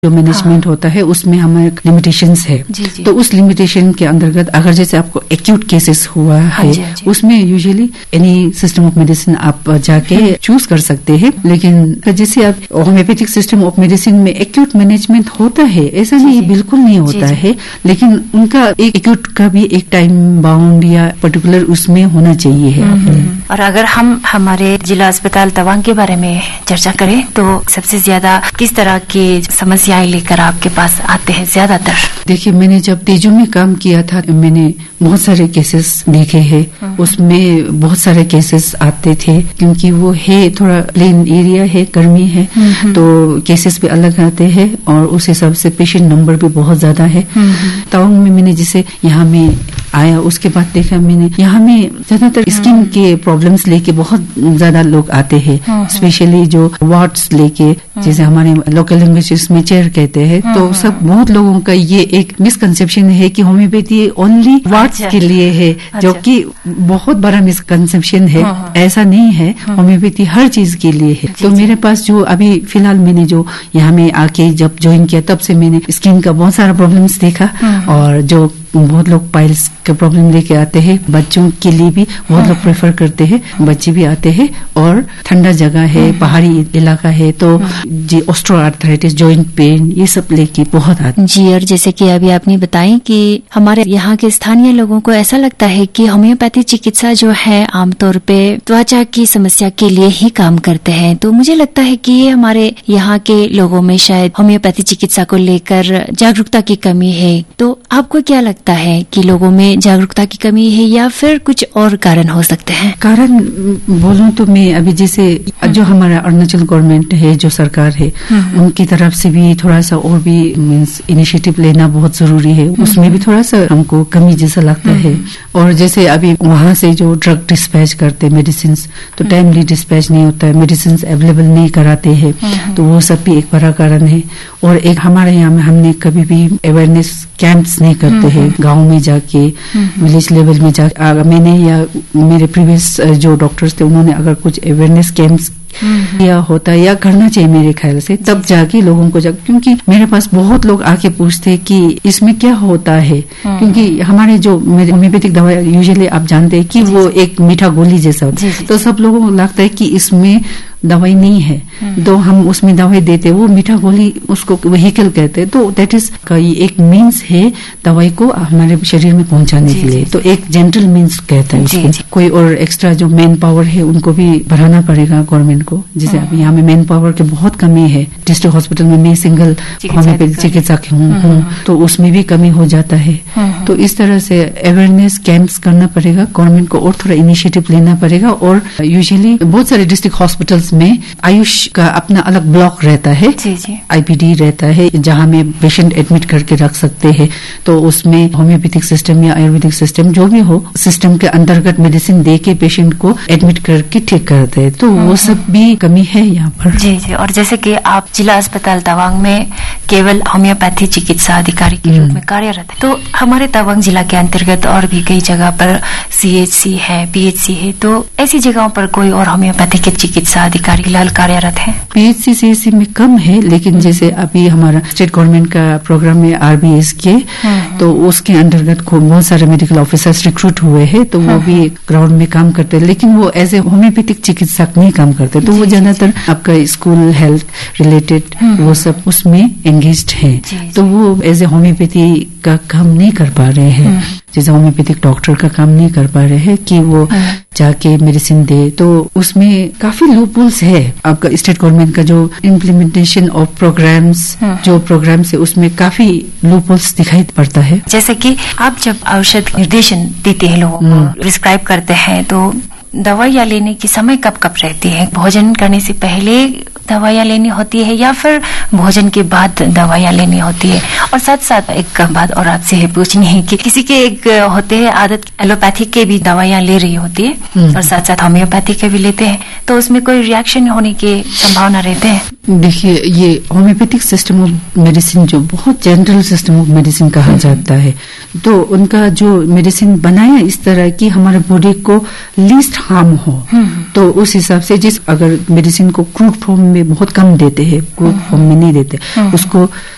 जो मैनेजमेंट होता है उसमें हमारे लिमिटेशंस है। जी। तो उस लिमिटेशन के अंतर्गत अगर जैसे आपको एक्यूट केसेस हुआ है उसमें usually any system of medicine आप जाके चूज कर सकते हैं, लेकिन जैसे आप होम्योपैथिक सिस्टम ऑफ मेडिसिन में एक्यूट मैनेजमेंट होता है ऐसा नहीं, बिल्कुल नहीं होता है, लेकिन उनका एक एक्यूट का भी एक टाइम बाउंड या पर्टिकुलर उसमें होना चाहिए है। और अगर हम हमारे जिला अस्पताल तवांग के बारे में चर्चा करें तो सबसे ज्यादा किस तरह की समस्याएं लेकर आपके पास आते हैं ज्यादातर? देखिए, मैंने जब तेजू में काम किया था मैंने बहुत सारे केसेस देखे हैं, उसमें बहुत सारे केसेस आते थे क्योंकि वो है थोड़ा प्लेन एरिया है, गर्मी है, तो केसेस भी अलग आते हैं और उस हिसाब से पेशेंट नंबर भी बहुत ज्यादा है। तवांग में मैंने जैसे यहाँ में आया उसके बाद देखा मैंने यहाँ में ज्यादातर स्किन के प्रॉब्लम्स लेके बहुत ज्यादा लोग आते हैं, स्पेशली जो वार्ड्स लेके, जैसे हमारे लोकल लैंग्वेजेस में चेयर कहते हैं, तो सब बहुत लोगों का ये एक मिसकंसेप्शन है कि होम्योपैथी ओनली वार्ड्स के लिए है, जो कि बहुत बड़ा मिसकंसेप्शन है। ऐसा नहीं है, होम्योपैथी हर चीज के लिए है। तो मेरे पास जो अभी फिलहाल मैंने जो यहाँ में आके जब ज्वाइन किया तब से मैंने स्किन का बहुत सारा प्रॉब्लम्स देखा, और जो बहुत लोग पाइल्स के प्रॉब्लम लेके आते हैं, बच्चों के लिए भी बहुत लोग प्रेफर करते हैं, बच्चे भी आते हैं, और ठंडा जगह है, पहाड़ी इलाका है, तो जी ऑस्टियोआर्थराइटिस, जॉइंट पेन, ये सब लेके बहुत आते हैं। जी, और जैसे कि अभी आपने बताया कि हमारे यहाँ के स्थानीय लोगों को ऐसा लगता है कि होम्योपैथी चिकित्सा जो है आमतौर पे त्वचा की समस्या के लिए ही काम करते हैं, तो मुझे लगता है कि ये हमारे यहाँ के लोगों में शायद होम्योपैथी चिकित्सा को लेकर जागरूकता की कमी है। तो आपको क्या लगता है कि लोगों में जागरूकता की कमी है या फिर कुछ और कारण हो सकते हैं? कारण बोलूं तो मैं अभी जैसे जो हमारा अरुणाचल गवर्नमेंट है, जो सरकार है, उनकी तरफ से भी थोड़ा सा और भी मीन्स इनिशिएटिव लेना बहुत जरूरी है, उसमें भी थोड़ा सा हमको कमी जैसा लगता है। और जैसे अभी वहां से जो ड्रग डिस्पैच करते मेडिसिन, तो टाइमली डिस्पैच नहीं होता है, मेडिसिन अवेलेबल नहीं कराते हैं, तो वो सब भी एक बड़ा कारण है। और एक हमारे यहाँ में हमने कभी भी अवेयरनेस कैंप्स नहीं करते हैं, गांव में जाके, विलेज लेवल में जाके। मैंने या मेरे प्रीवियस जो डॉक्टर्स थे उन्होंने अगर कुछ अवेयरनेस कैंप्स या होता या करना चाहिए मेरे ख्याल से, तब जाके लोगों को क्योंकि मेरे पास बहुत लोग आके पूछते कि इसमें क्या होता है, क्योंकि हमारे जो होम्योपैथिक दवा यूजुअली आप जानते हैं कि वो एक मीठा गोली जैसा होता है, तो सब लोगों को लगता है कि इसमें दवाई नहीं है, तो हम उसमें दवाई देते, वो मीठा गोली उसको व्हीकल कहते हैं, तो दैट इज एक मीन्स है दवाई को हमारे शरीर में पहुंचाने के लिए, तो एक जेंटल मीन्स कहता है उसको। कोई और एक्स्ट्रा जो मैन पावर है उनको भी बढ़ाना पड़ेगा गवर्नमेंट को, जैसे अभी यहाँ में मैन पावर की बहुत कमी है। डिस्ट्रिक्ट हॉस्पिटल में मैं सिंगल होम्योपैथिक चिकित्सक हूँ, तो उसमें भी कमी हो जाता है। तो इस तरह से अवेयरनेस कैंप्स करना पड़ेगा गवर्नमेंट को, और थोड़ा इनिशिएटिव लेना पड़ेगा। और यूजुअली बहुत सारे डिस्ट्रिक्ट हॉस्पिटल्स में आयुष का अपना अलग ब्लॉक रहता है, आईपीडी रहता है, जहाँ में पेशेंट एडमिट करके रख सकते हैं, तो उसमें होम्योपैथिक सिस्टम या आयुर्वेदिक सिस्टम जो भी हो, सिस्टम के अंतर्गत मेडिसिन दे के पेशेंट को एडमिट करके ठीक करते हैं, तो वो सब भी कमी है यहाँ पर। जी जी। और जैसे कि आप जिला अस्पताल तवांग में केवल होम्योपैथी चिकित्सा अधिकारी के रूप में कार्यरत है, तो हमारे तवांग जिला के अंतर्गत और भी कई जगह पर सीएचसी है, पीएचसी है, तो ऐसी जगहों पर कोई और होम्योपैथी के चिकित्सा अधिकारी फिलहाल कार्यरत है? पीएचसी सीएचसी में कम है, लेकिन जैसे अभी हमारा स्टेट गवर्नमेंट का प्रोग्राम में आरबीएस के, तो उसके अंतर्गत बहुत सारे मेडिकल ऑफिसर्स रिक्रूट हुए हैं, तो वो भी ग्राउंड में काम करते हैं, लेकिन वो एज ए होम्योपैथिक चिकित्सक नहीं काम करते, तो वो ज्यादातर आपका स्कूल हेल्थ रिलेटेड वो सब उसमें एंगेज्ड है, तो वो एज ए होम्योपैथी का काम नहीं कर पा रहे हैं, जैसे होम्योपैथिक डॉक्टर का काम नहीं कर पा रहे हैं कि वो जाके मेडिसिन दे, तो उसमें काफी लूपहोल्स है। आपका स्टेट गवर्नमेंट का जो इम्प्लीमेंटेशन ऑफ प्रोग्राम्स, जो प्रोग्राम्स है उसमें काफी लूपहोल्स दिखाई पड़ता है। जैसे कि आप जब औषध निर्देशन देते हैं, लोगों को प्रिस्क्राइब करते हैं, तो दवाइयाँ लेने की समय कब कब रहती है? भोजन करने से पहले दवाइयाँ लेनी होती है या फिर भोजन के बाद दवाइयाँ लेनी होती है? और साथ साथ एक बात और आपसे पूछनी है कि किसी के एक होते हैं आदत, एलोपैथिक के भी दवाइयाँ ले रही होती है और साथ साथ होम्योपैथिक के भी लेते हैं, तो उसमें कोई रिएक्शन होने की संभावना रहते हैं? देखिए, ये होम्योपैथिक सिस्टम ऑफ मेडिसिन जो बहुत जनरल सिस्टम ऑफ मेडिसिन कहा जाता है, तो उनका जो मेडिसिन बनाया इस तरह की हमारे बॉडी को लीस्ट हार्म हो, तो उस हिसाब से जिस अगर मेडिसिन को क्रूड फॉर्म में बहुत कम देते हैं, क्रूड फॉर्म में नहीं देते, उसको